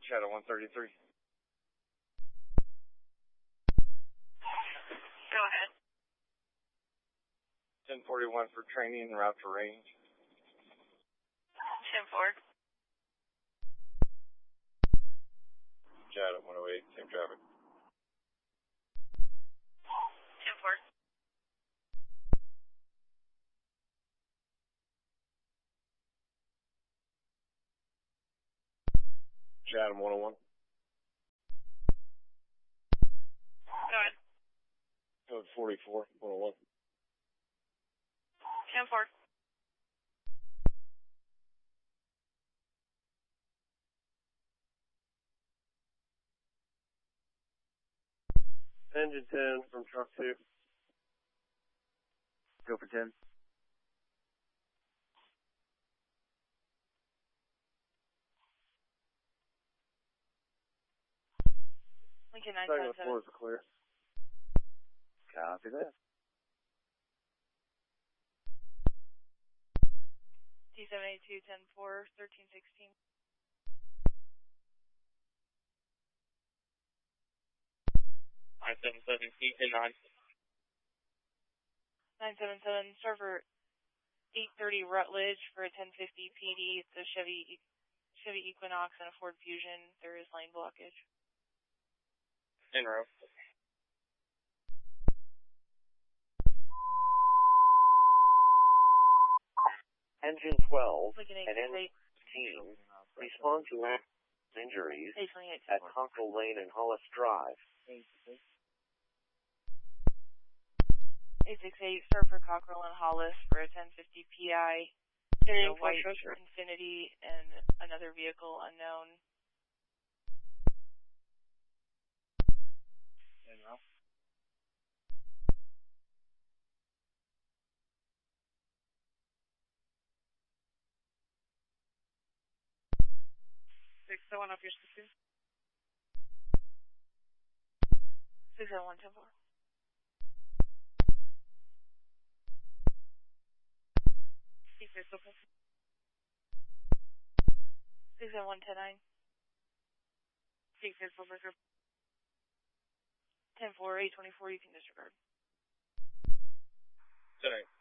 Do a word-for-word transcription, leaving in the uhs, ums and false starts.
Shadow one thirty-three. Go ahead. ten forty-one for training and route to range. ten four. Shadow one oh eight, same traffic. ten four. Shadow one oh one. Go ahead. Code forty-four, one oh one. ten four. Engine ten from truck two. Go for ten. Lincoln nine Second seven floor seven. is clear. Copy that. T seven eight two ten four thirteen sixteen. nine seven seven T ten nine. nine seven seven, server eight thirty Rutledge for a ten fifty P D. It's a Chevy Chevy Equinox and a Ford Fusion. There is lane blockage. In row. Engine twelve Lincoln and eight Engine fifteen respond to injuries eight twenty-eight at Conkle Lane and Hollis Drive. eight six eight, Surfer Cockrell and Hollis for a ten fifty P I. A white Infinity and another vehicle unknown. In row. six oh one up your system. six oh one ten four. six oh one ten nine. six oh one ten four eight twenty-four, you can disregard. ten eight.